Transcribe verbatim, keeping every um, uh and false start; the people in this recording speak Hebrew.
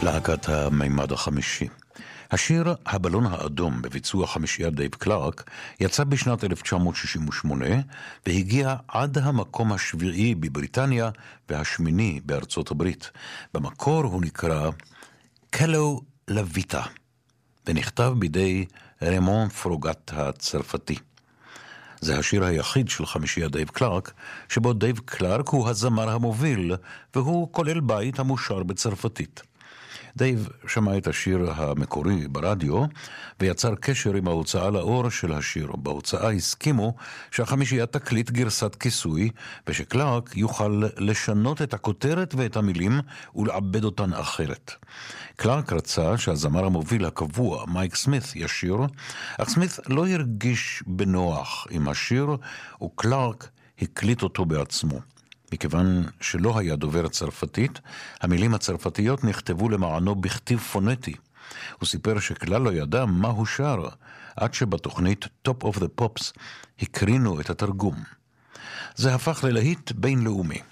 להקת המימד החמישי. השיר הבלון האדום בביצוע חמישיית דייב קלארק יצא בשנת אלף תשע מאות שישים ושמונה והגיע עד המקום השביעי בבריטניה והשמיני בארצות הברית. במקור הוא נקרא קלו לויטה ונכתב בידי רמון פרוגט הצרפתי. זה השיר היחיד של חמישיית דייב קלארק שבו דייב קלארק הוא הזמר המוביל והוא כולל בית המושר בצרפתית. דייב שמע את השיר המקורי ברדיו ויצר קשר עם ההוצאה לאור של השיר. בהוצאה הסכימו שהחמישייה תקליט גרסת כיסוי ושקלארק יוכל לשנות את הכותרת ואת המילים ולעבד אותן אחרת. קלארק רצה שהזמר המוביל הקבוע מייק סמית ישיר, אך סמית לא הרגיש בנוח עם השיר וקלארק הקליט אותו בעצמו. מכיוון שלא היה דובר צרפתית, המילים הצרפתיות נכתבו למענו בכתיב פונטי. הוא סיפר שכלל לא ידע מה הוא שר, עד שבתוכנית Top of the Pops הקרינו את התרגום. זה הפך ללהיט בינלאומי.